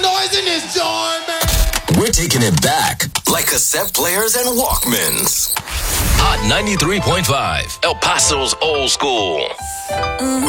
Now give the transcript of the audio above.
noise in this joint, man. We're taking it back, like cassette players and Walkmans. Hot 93.5, El Paso's old school.